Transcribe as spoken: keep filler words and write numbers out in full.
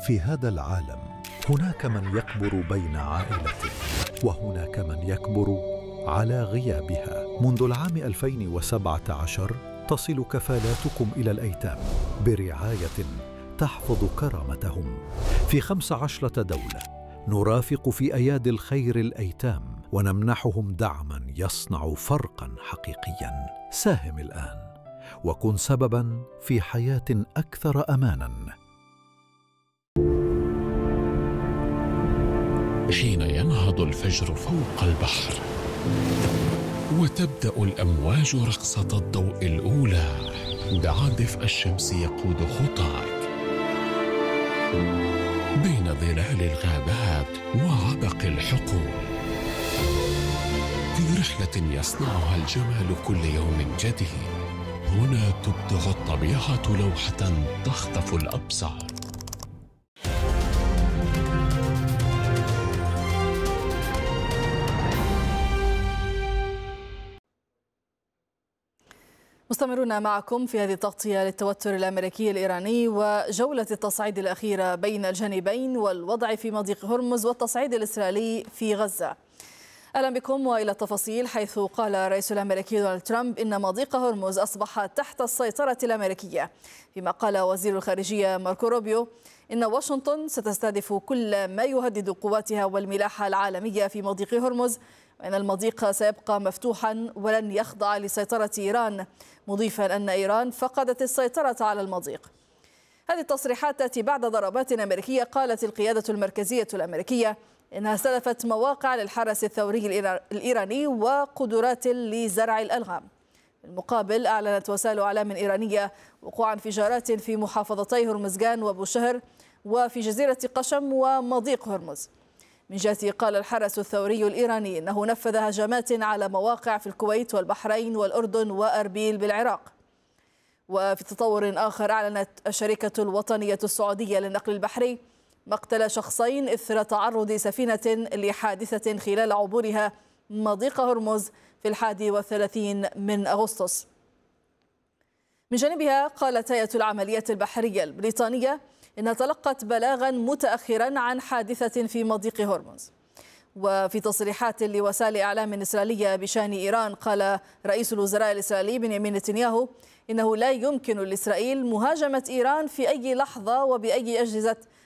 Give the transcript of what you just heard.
في هذا العالم هناك من يكبر بين عائلته، وهناك من يكبر على غيابها. منذ العام ألفين وسبعة عشر تصل كفالاتكم إلى الأيتام برعاية تحفظ كرامتهم في خمس عشرة دولة. نرافق في أيادي الخير الأيتام ونمنحهم دعما يصنع فرقا حقيقيا. ساهم الآن وكن سببا في حياة أكثر أمانا. حين ينهض الفجر فوق البحر وتبدأ الأمواج رقصة الضوء الأولى، دعا دفء الشمس يقود خطاك بين ظلال الغابات وعبق الحقول، في رحلة يصنعها الجمال كل يوم جديد. هنا تبدع الطبيعة لوحة تخطف الأبصار. مستمرون معكم في هذه التغطية للتوتر الأمريكي الإيراني وجولة التصعيد الأخيرة بين الجانبين والوضع في مضيق هرمز والتصعيد الإسرائيلي في غزة. أهلا بكم وإلى التفاصيل، حيث قال الرئيس الأمريكي دونالد ترامب إن مضيق هرمز أصبح تحت السيطرة الأمريكية، فيما قال وزير الخارجية ماركو روبيو إن واشنطن ستستهدف كل ما يهدد قواتها والملاحة العالمية في مضيق هرمز، وأن المضيق سيبقى مفتوحا ولن يخضع لسيطرة إيران، مضيفا أن إيران فقدت السيطرة على المضيق. هذه التصريحات تأتي بعد ضربات أمريكية قالت القيادة المركزية الأمريكية إنها استهدفت مواقع للحرس الثوري الإيراني وقدرات لزرع الألغام. بالمقابل أعلنت وسائل إعلام إيرانية وقوع انفجارات في محافظتي هرمزغان وبوشهر وفي جزيرة قشم ومضيق هرمز. من جهته قال الحرس الثوري الإيراني إنه نفذ هجمات على مواقع في الكويت والبحرين والأردن وأربيل بالعراق. وفي تطور آخر أعلنت الشركة الوطنية السعودية للنقل البحري مقتل شخصين إثر تعرض سفينة لحادثة خلال عبورها مضيق هرمز في الحادي والثلاثين من أغسطس. من جانبها قالت هيئة العمليات البحرية البريطانية إنها تلقت بلاغا متأخرا عن حادثة في مضيق هرمز. وفي تصريحات لوسائل إعلام إسرائيلية بشأن إيران قال رئيس الوزراء الإسرائيلي بنيامين نتنياهو إنه لا يمكن لإسرائيل مهاجمة إيران في أي لحظة وبأي أجهزة